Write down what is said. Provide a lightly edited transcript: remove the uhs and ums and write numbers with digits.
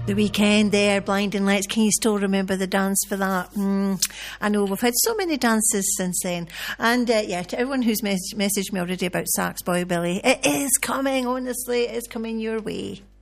The Weekend there, Blinding Lights. Can you still remember the dance for that? I know we've had so many dances since then. And yeah, to everyone who's messaged me already about Sax Boy Billy, it is coming, honestly, it is coming your way.